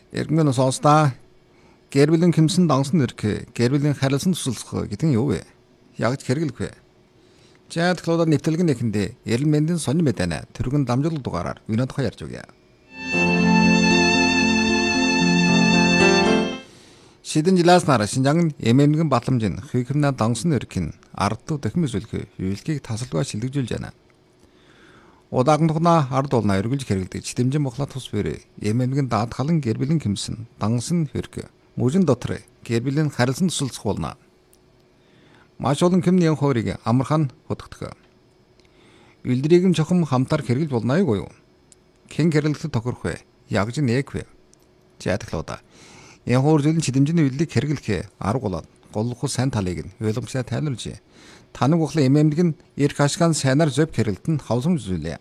Эргэн сонсдаа гэр бүлийн хэмсэн донсон нэрх, гэр бүлийн харилцан тусалцах гэдэг нь юу вэ? Яг ч хэрэглэх вэ? За тэгэхээр нэвтрэлгийн нэхэндээ эрэл мэндийн сонин мэдэнэ тэргэн дамжуулал дугаараар өнөөдөр ярьж өгье. Шидэн жилаас нараа Шинжаан эмэмгэн батламжийн хүйхэмнэ донсон нэрх нь ард дахин үзүүлэх үйлчлэгийг тасалбай шилжүүлж байна. Удаахан тухна ард улнаа эргүүлж хэрэглэдэг читэмжин бохла тус бэрэ эмэмгэн даатгалан гэр бүлийн хэмсэн донсон хэрэг мужин дотор гэр бүлийн харилцан тусалцах болно. Маш олон хэмнийн хувийг амархан хөдөгдөг. Үлдрийг нь чухам хамтар хэрэглэж болно юу? Хэн хэрэглэхэд тохирох вэ? Яг ч нэг вэ? Жаатлуудаа. Энэ хуур зүйлэн чидэмжний үлдийг хэрэглэхээ арга болоод голлох сайн талыг нь ойлгомжтой тайлбарлаж таныг ухлын эмэмдэг нь эрх ашиган сайнаар зөв хэрэглэлтэнд хавсамж зүйлээ.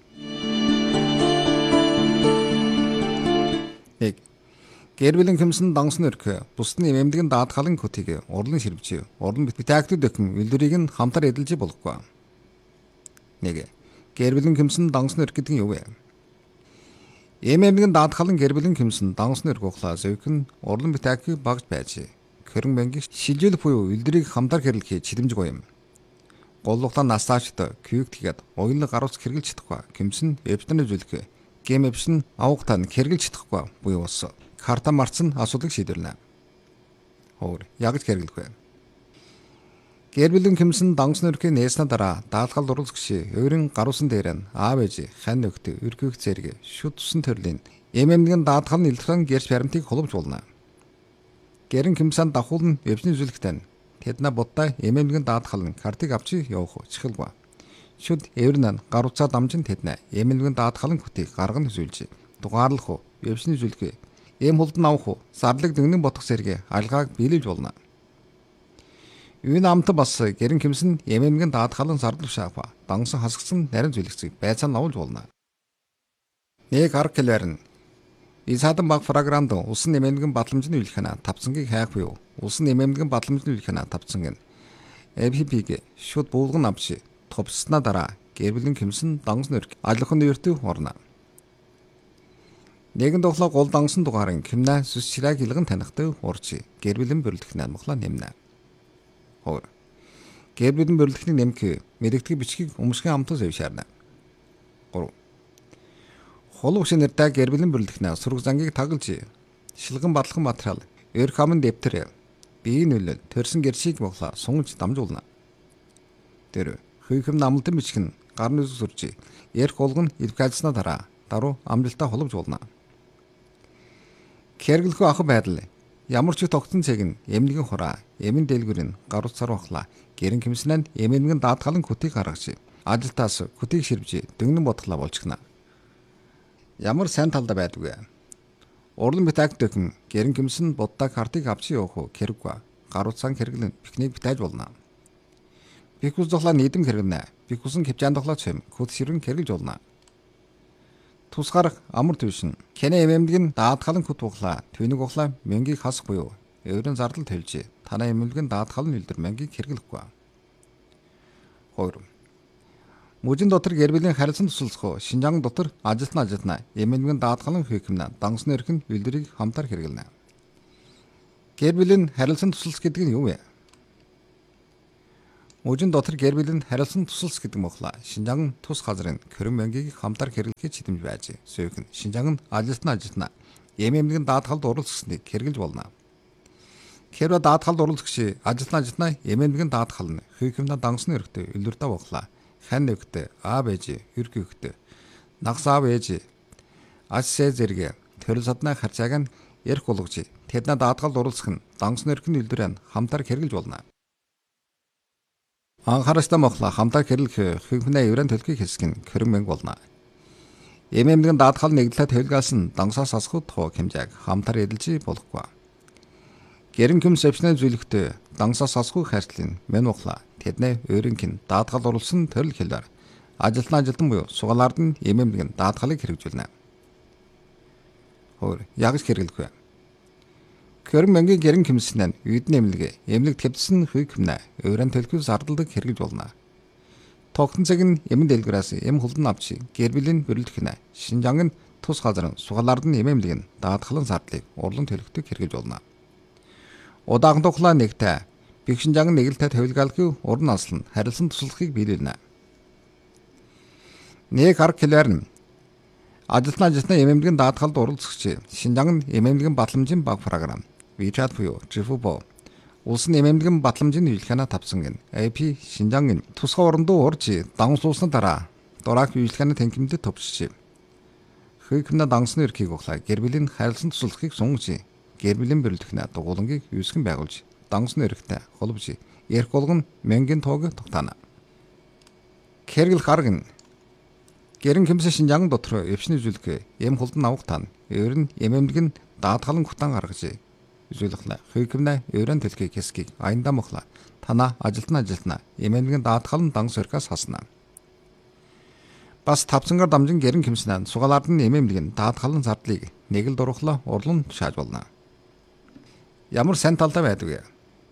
Гэр бүлийн хэмсэн донсон нэрх бусдын эмэмдэг нь даатгалан хөтийг урлан ширвч, урлан битээхтэй дөхөн үлдэрийг нь хамтар эдэлж болохгүй. Гэр бүлийн хэмсэн донсон нэрх гэдэг нь юу вэ? Эмэмдэг нь даатгалан гэр бүлийн хэмсэн донсон нэрх ухлаа зөвхөн урлан битээхийг багж байж, хөрөн бангийг шилжүүлэх буюу үлдэрийг хамтар хэрэглэхийг чидэмжиг юм. Голлуглаа настаачд күйгтгээд оюулын гаруус хэрглэж чадахгүй гэмсэн эвтэрний зүйлгээ гэм эвсэн авахтаа хэрглэж чадахгүй буюу ус карта марцсан асуудыг шийдвэрлэнэ. Хоор яг ч хэрглэх вэ. Гэр бүлийн хэмсэн донсон нэрхээ нээснэ дараа даатгал дурлах гişи өөрийн гаруусан дээр нь аав ээж хань нөхдөд өргөх зэрэг шүд тусан төрлийн эмэмдгэн даатгал нь илтгэн гэрч баримтыг холбож болно. Гэрэн хэмсэн давхул нь эвсний зүйлхтэн тэднэ будтай эмэмдгэн даатгал нь картыг авчи явах чихэлгүй. Шүд эврэн гаруцаа дамжин тэднэ эмэмдгэн даатгалан хөтийг гарган үзүүлж дугаарлах уу эвсний зүйлхээ эм хулдан авах уу зарлаг дэгнэн ботох зэрэг алгааг биелүүлж болно. Энэ амт бас гэрэн хэмсэн эмэмгэн даатгалан зарлав шаапа донсон хасгсан нарийн зүйлгцийг байцаан авуулж болно. Нэг арга хэлбэр нь Исадан баг програмд усан эмэмгэн батламжны үйлхэнэ тавцангийг хайх буюу усан эмэмгэн батламжны үйлхэнэ тавцанг нь FPP-г шууд буулган авч товчснаа дараа гэр бүлийн хэмсэн донсон нэрх алхахын нэртүү орно. Нэгэн тоглоо гол донсон дугаарын хэмнэ сүс ширэг илгэн танихтай урч гэр бүлийн бүрэлдэхүүн амглаа нэмнэ. Хоор гэр бүлийн бүрэлдэхүүнийг нэмэх мэдэгдэх бичгийг өмсгөн амтус авшаарна. 3. Холбог шинэртэй гэр бүлийн бүрэлдэхүүн сурах зангийг таглаж шилгэн батлах материал эрх амын дэвтэр биеийн нөлөөл төрсөн гэршийг боглоо сунгаж дамжуулна. Тэр хүйхэм намлалтын бичиг нь гарны зүс сурж эрх болгон илгээжснаа дараа даруй амжилтаа холбож болно. Хэрэглэхгүй ах байдал ямар ч тогтсон цэг нь эмнэлгийн хураа эмэн дэлгүүр нь гаруц сар бахла гэрэн хэмснэн эмэнгийн даатгалан хөтийг гаргаж ажилтаас хөтийг ширвж дөнгөн бодглаа болчихно. Ямар сайн талдаа байдгүй. Урлан битааг дөхөн гэрэн хэмсэн буддаа картыг авч явах хэрэггүй. Гаруцсан хэрэглэн пикник битааж болно. Бикус дохлаа нийдэм хэрэгнэ. Бикусын хөвчаан дохлоо чим хөт ширэн хэрэгж болно. Тусгаар амар төвшин кэнэ эмэмдэг нь даатгалан хөт буглаа төвнийг углаа мэнгийг хасах буюу өөрийн зардал төлж танаа эмэмдэг нь даатгалан үлдэр мэнгийг хэрэглэхгүй. 2. Мужин дотор гэр бүлийн харилцан тусалцах Шинжаан дотор ажилтнаа эмэмдэг нь даатгалан хүйхэмнэ донсон нэрх нь үлдэрийг хамтар хэрэглэнэ. Гэр бүлийн харилцан тусалцах гэдэг нь юу вэ? Мужин дотор гэр бүлийн харилцан тусалцах гэдэг мохла Шинжаан тус газрын körөн бангийг хамтар хэрэглэхэд чидэмж байж зөвхөн Шинжаан ажилтнаа эмэмдэг нь даатгалд оролцсныг хэрэглэж болно. Хэрвээ даатгалд оролцогч ажилтнаа эмэмдэг нь даатгал нь хүйхэмнэ донсон нэрхтэй үлдэрдэ боглоо хань нөхдөд аав ээж өргөхдөд нагс аав ээж ассе зэрэг төрөл саднаа харчааг нь эрх болгож тэднэ даатгалд оролцох нь донсон нэрх нь үлдэрэн хамтар хэрэглэж болно. Анхааралтай мохла хамтар хэрэглэх хүйхэмнэ еврен төлхийг хэсэг нь körөн банг болно. Эмэмдэг нь даатгал нэгдлээ төлгөөс нь донсоос асахуд хоо хэмжээг хамтар эдэлж болохгүй. Гэрэн хэмс авчны зүйлхтээ донсоос асахуй хайртлын мэн ухла тэднээ өөрийнх нь даатгал оруулсан төрөл хэлээр ажилтан буюу сугалаард нь эмэмдэг нь даатгалыг хэрэгжүүлнэ. Хоор яг ч хэрэглэх вэ. Körөн бангийн гэрэн хэмснэн үйдэн эмнэлэг твцсэн хүйхэмнэ өөрийн төлхөөс ардалдаг хэрэгж болно. Тогтон цаг нь эмэн дэлгүүрээс эм хулдан авч гэр бүлийн бүрэлдэхүүн Шинжаан нь тус газрын сугалаардын эмэмлэг нь даатгалын зардлыг урлан төлөвлөлтөд хэрэгжилж болно. Удаахан тухлаа нэгтэй бэгшинжан нэгэлтэй тавилгаалгүй уран асал нь харилцан туслахыг биелүүлнэ. Нэг арга хэлээр нь ажилтны эмэмлэгэн даатгалд оролцогч Шинжаан эмэмлэгэн батламжийн баг програм WeChat буюу Zhifubo улсын эмэмлэгэн батламжийн үйлчлэгээ тавьсан гин AP Шинжаан тусгай орондоо урж давнсуусны дараа дураг үйлчлэгээ танхимдэд төвшиж хүйкэмнэ дансны эрхийг углаа гэр бүлийн харилцан туслахыг сунгаж гэр бүлийн бэрэлдэхнэ дугуулангийг юусгэн байгуулж дансны эрхтэй холбож эрх болгон мянгийн тоог тогтаана. Хэрэглэх арга нь гэрэн хэмсэн Шинжаан дотор өвчний үзүүлэх эм хулдан авах тань өөр нь эмэмлэг нь даатгалан гутан гаргаж үзүүлэхлэ хүйкэмнэ өөрөн төлхийг хэсгийг аянда мохла танаа ажилтна эмэмлэг нь даатгалан данс өркөөс хасна. Бас тавцангаар дамжин гэрэн хэмсэн сугалаардын эмэмлэг нь даатгалан зардлыг нэг л дурхлаа урлан шааж болно. Ямар сайн талтай байдаг вэ?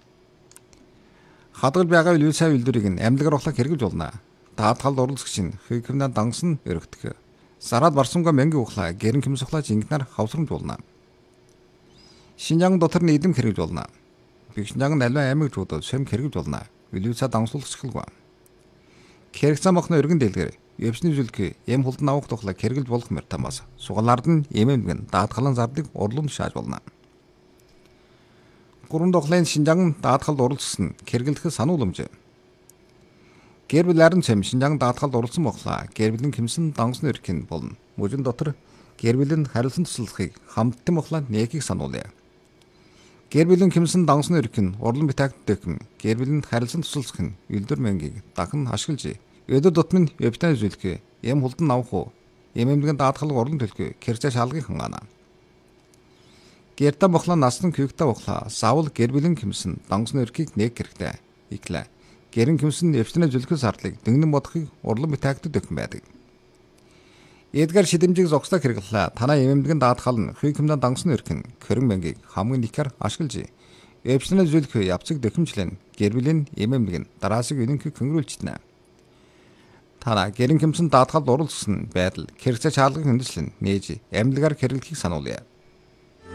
Хадгал байгаа үйлсээ үйлдвэрийг нь амьдлаар ухлах хэрэгжилж болно. Даатгалд оролцогч нь хүйкэмнэ данс нь өргөдөх. Сараад барсангаа мянгийн ухлаа гэрэн хэмс ухлаа жингнаар хавсрамж болно. Шинжаан дотор нь эдэм хэрэгжилж болно. Бэгшинжаан аливаа аймаг жуудад сум хэрэгжилж болно. Үйлсээ дансуулах чиглэлгүй. Хэрэгцээ мохны өргөн дэлгэр өвчний зүйлг эм хулдан авах тухлаа хэрэгжилж болох мөртамас сугалаард нь эмэмлэг нь даатгалан зардлыг урлан шааж болно. Гурван тухлын Шинжаан даатгалд оролцсон хэрэглэх санууламж. Гэр бүл арин цэм Шинжаан даатгалд оролцсон боглаа. Гэр бүлийн хэмсэн дансны эрх нь болно. Мужин дотор гэр бүлийн харилцан туслахыг хамттан боглаа нэгийг сануулъя. Гэр бүлийн хэмсэн дансны эрх нь урлан битаагтдагм гэр бүлийн харилцан туслах нь үйлдвэр мянгийг дахин ашиглаж өдөр тутмын өвтөн зүйлхээ эм хулдан авах уу эмэмлэгэн даатгалыг урлан төлөхөө хэрэгцээ шалгыг хангаана. Гэртэ боглоо насны күйгтэй боглоо савл гэр бүлийн хэмсэн дансны эрхийг нэг хэрэгтэй иклээ. Гэрэн хэмсэн өвчтний зүлхэл зардлыг дөнгөн бодохыг урлан битаагтд өгсөн байдаг. Эдгээр шидэмжийг зогслоо хэрэглээ. Танаа эмэмлэгэн даатгал нь хүйкэмнэ дансны эрх нь хөрөн мянгийг хамгийн ихээр ашиглаж өвчтний зүлх явцыг дөхөмжлэн гэр бүлийн эмэмлэг нь дараасыг өнөнхийг хөнгөрүүлчихнэ. Танаа гэрэн хэмсэн даатгалд оролцсон байдал хэрэгцээ шаалгыг хөндөслөн нээж амьдлагаар хэрэглэхийг сануулъя.